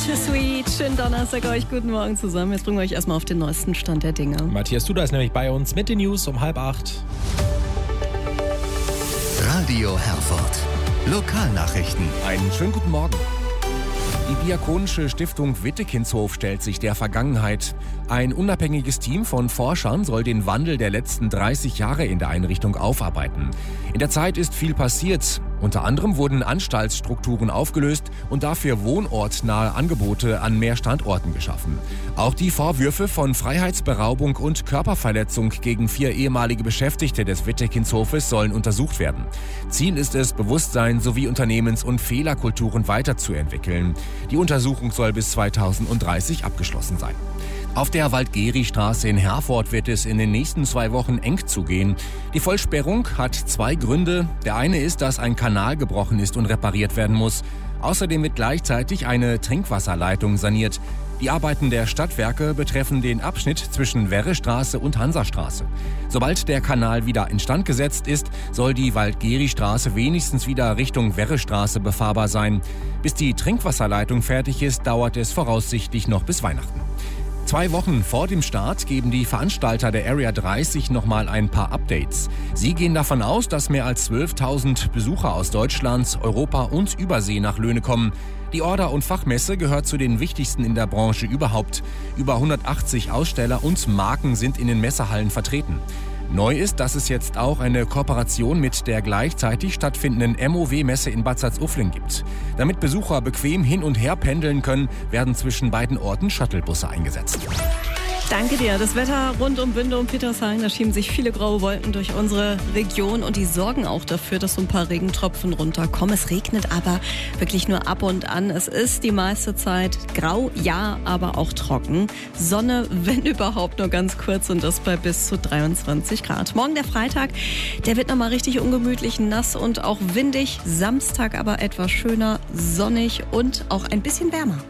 Bittersweet. Schönen Donnerstag euch. Guten Morgen zusammen. Jetzt bringen wir euch erstmal auf den neuesten Stand der Dinge. Matthias Duda ist nämlich bei uns mit den News um 7:30. Radio Herford. Lokalnachrichten. Einen schönen guten Morgen. Die Diakonische Stiftung Wittekindshof stellt sich der Vergangenheit. Ein unabhängiges Team von Forschern soll den Wandel der letzten 30 Jahre in der Einrichtung aufarbeiten. In der Zeit ist viel passiert. Unter anderem wurden Anstaltsstrukturen aufgelöst und dafür wohnortnahe Angebote an mehr Standorten geschaffen. Auch die Vorwürfe von Freiheitsberaubung und Körperverletzung gegen 4 ehemalige Beschäftigte des Wittekindshofes sollen untersucht werden. Ziel ist es, Bewusstsein sowie Unternehmens- und Fehlerkulturen weiterzuentwickeln. Die Untersuchung soll bis 2030 abgeschlossen sein. Auf der Waldgeri-Straße in Herford wird es in den nächsten 2 Wochen eng zugehen. Die Vollsperrung hat 2 Gründe. Der eine ist, dass ein Kanal gebrochen ist und repariert werden muss. Außerdem wird gleichzeitig eine Trinkwasserleitung saniert. Die Arbeiten der Stadtwerke betreffen den Abschnitt zwischen Werrestraße und Hansastraße. Sobald der Kanal wieder instand gesetzt ist, soll die Waldgeri-Straße wenigstens wieder Richtung Werrestraße befahrbar sein. Bis die Trinkwasserleitung fertig ist, dauert es voraussichtlich noch bis Weihnachten. 2 Wochen vor dem Start geben die Veranstalter der Area 30 nochmal ein paar Updates. Sie gehen davon aus, dass mehr als 12.000 Besucher aus Deutschland, Europa und Übersee nach Löhne kommen. Die Order- und Fachmesse gehört zu den wichtigsten in der Branche überhaupt. Über 180 Aussteller und Marken sind in den Messehallen vertreten. Neu ist, dass es jetzt auch eine Kooperation mit der gleichzeitig stattfindenden MOW-Messe in Bad Salzuflen gibt. Damit Besucher bequem hin und her pendeln können, werden zwischen beiden Orten Shuttlebusse eingesetzt. Danke dir. Das Wetter rund um Winde und Petershagen, da schieben sich viele graue Wolken durch unsere Region und die sorgen auch dafür, dass so ein paar Regentropfen runterkommen. Es regnet aber wirklich nur ab und an. Es ist die meiste Zeit grau, ja, aber auch trocken. Sonne, wenn überhaupt, nur ganz kurz und das bei bis zu 23 Grad. Morgen der Freitag, der wird nochmal richtig ungemütlich, nass und auch windig. Samstag aber etwas schöner, sonnig und auch ein bisschen wärmer.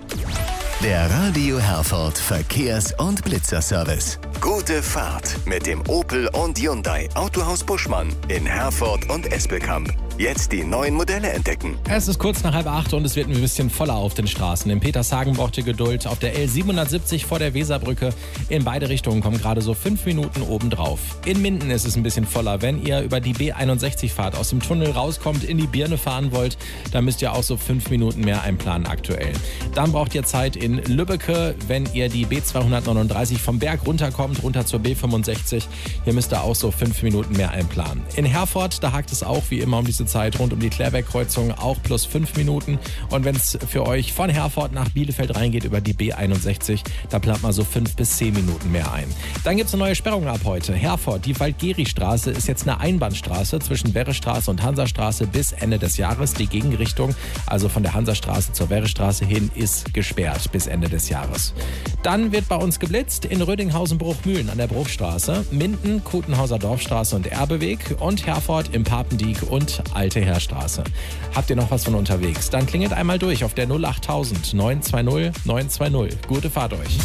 Der Radio Herford Verkehrs- und Blitzerservice. Gute Fahrt mit dem Opel und Hyundai Autohaus Buschmann in Herford und Espelkamp. Jetzt die neuen Modelle entdecken. Es ist kurz nach 7:30 und es wird ein bisschen voller auf den Straßen. In Petershagen braucht ihr Geduld. Auf der L770 vor der Weserbrücke in beide Richtungen kommen gerade so 5 Minuten obendrauf. In Minden ist es ein bisschen voller. Wenn ihr über die B61 fahrt, aus dem Tunnel rauskommt, in die Birne fahren wollt, dann müsst ihr auch so 5 Minuten mehr einplanen aktuell. Dann braucht ihr Zeit in Lübbecke, wenn ihr die B239 vom Berg runterkommt, runter zur B65. Hier müsst ihr auch so 5 Minuten mehr einplanen. In Herford, da hakt es auch wie immer um diese Zeit rund um die Klärberg-Kreuzung, auch plus 5 Minuten. Und wenn es für euch von Herford nach Bielefeld reingeht über die B61, da plant man so 5 bis 10 Minuten mehr ein. Dann gibt es eine neue Sperrung ab heute. Herford, die Waldgeri-Straße ist jetzt eine Einbahnstraße zwischen Werrestraße und Hansastraße bis Ende des Jahres. Die Gegenrichtung, also von der Hansastraße zur Werrestraße hin, ist gesperrt bis Ende des Jahres. Dann wird bei uns geblitzt in Rödinghausen-Bruchmühlen an der Bruchstraße, Minden, Kutenhauser Dorfstraße und Erbeweg und Herford im Papendiek und Alte Heerstraße. Habt ihr noch was von unterwegs? Dann klingelt einmal durch auf der 08000 920 920. Gute Fahrt euch.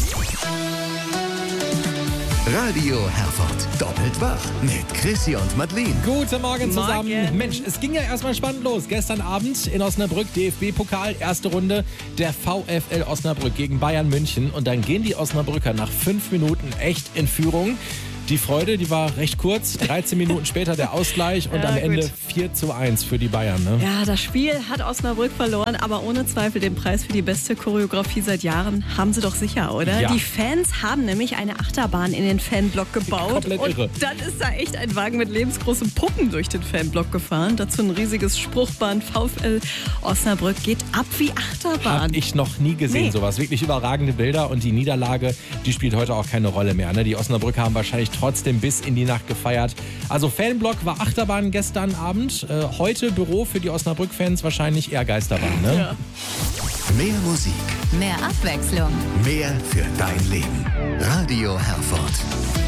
Radio Herford. Doppelt wach mit Chrissy und Madeleine. Guten Morgen zusammen. Morgen. Mensch, es ging ja erstmal spannend los. Gestern Abend in Osnabrück, DFB-Pokal, erste Runde, der VfL Osnabrück gegen Bayern München. Und dann gehen die Osnabrücker nach 5 Minuten echt in Führung. Die Freude, die war recht kurz. 13 Minuten später der Ausgleich und Ja, am Ende gut. 4:1 für die Bayern. Ne? Ja, das Spiel hat Osnabrück verloren, aber ohne Zweifel den Preis für die beste Choreografie seit Jahren haben sie doch sicher, oder? Ja. Die Fans haben nämlich eine Achterbahn in den Fanblock gebaut. Komplett und irre. dann ist da echt ein Wagen mit lebensgroßen Puppen durch den Fanblock gefahren. Dazu ein riesiges Spruchband. VfL Osnabrück geht ab wie Achterbahn. Hab ich noch nie gesehen, Nee. sowas. Wirklich überragende Bilder und die Niederlage, die spielt heute auch keine Rolle mehr. Ne? Die Osnabrücker haben wahrscheinlich trotzdem bis in die Nacht gefeiert. Also Fanblock war Achterbahn gestern Abend. Heute Büro für die Osnabrück-Fans wahrscheinlich eher Geisterbahn. Ne? Ja. Mehr Musik, Mehr Abwechslung. mehr für dein Leben. Radio Herford.